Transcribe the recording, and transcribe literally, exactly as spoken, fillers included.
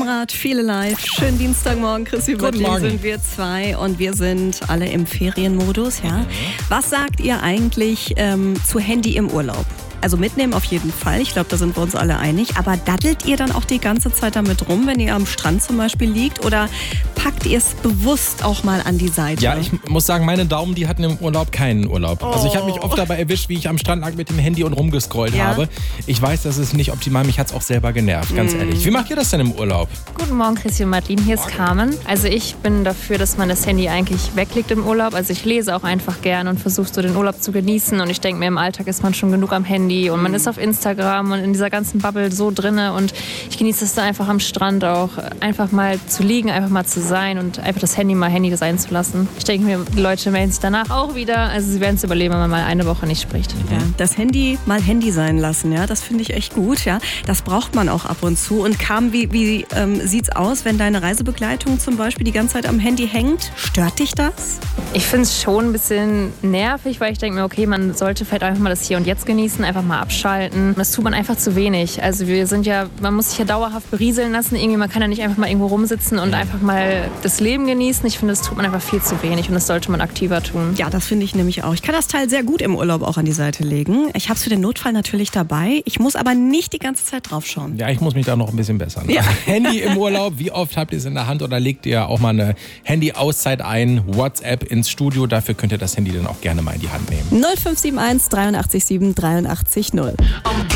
Domrad, viele live. Schönen Dienstagmorgen, Chrissy Martin sind wir zwei und wir sind alle im Ferienmodus. Ja. Mhm. Was sagt ihr eigentlich ähm, zu Handy im Urlaub? Also mitnehmen auf jeden Fall, ich glaube, da sind wir uns alle einig. Aber daddelt ihr dann auch die ganze Zeit damit rum, wenn ihr am Strand zum Beispiel liegt? Oder packt ihr es bewusst auch mal an die Seite? Ja, ich muss sagen, meine Daumen, die hatten im Urlaub keinen Urlaub. Oh. Also ich habe mich oft dabei erwischt, wie ich am Strand lag mit dem Handy und rumgescrollt ja. habe. Ich weiß, das ist nicht optimal, mich hat es auch selber genervt, ganz mm. ehrlich. Wie macht ihr das denn im Urlaub? Guten Morgen, Chrissy und Madeline, hier ist Carmen. Also ich bin dafür, dass man das Handy eigentlich weglegt im Urlaub. Also ich lese auch einfach gern und versuche so den Urlaub zu genießen. Und ich denke mir, im Alltag ist man schon genug am Handy und man ist auf Instagram und in dieser ganzen Bubble so drinne und ich genieße es da einfach am Strand auch, einfach mal zu liegen, einfach mal zu sein und einfach das Handy mal Handy sein zu lassen. Ich denke mir, die Leute melden sich danach auch wieder, also sie werden es überleben, wenn man mal eine Woche nicht spricht. Ja, das Handy mal Handy sein lassen, ja, das finde ich echt gut, ja. Das braucht man auch ab und zu. Und Carmen, wie, wie ähm, sieht's aus, wenn deine Reisebegleitung zum Beispiel die ganze Zeit am Handy hängt? Stört dich das? Ich finde es schon ein bisschen nervig, weil ich denke mir, okay, man sollte vielleicht einfach mal das Hier und Jetzt genießen, einfach mal abschalten. Das tut man einfach zu wenig. Also wir sind ja, man muss sich ja dauerhaft berieseln lassen. Irgendwie, man kann ja nicht einfach mal irgendwo rumsitzen und einfach mal das Leben genießen. Ich finde, das tut man einfach viel zu wenig und das sollte man aktiver tun. Ja, das finde ich nämlich auch. Ich kann das Teil sehr gut im Urlaub auch an die Seite legen. Ich habe es für den Notfall natürlich dabei. Ich muss aber nicht die ganze Zeit drauf schauen. Ja, ich muss mich da noch ein bisschen bessern. Ja. Handy im Urlaub, wie oft habt ihr es in der Hand oder legt ihr auch mal eine Handy-Auszeit ein? WhatsApp ins Studio, dafür könnt ihr das Handy dann auch gerne mal in die Hand nehmen. null fünf sieben eins, drei acht sieben, drei acht null.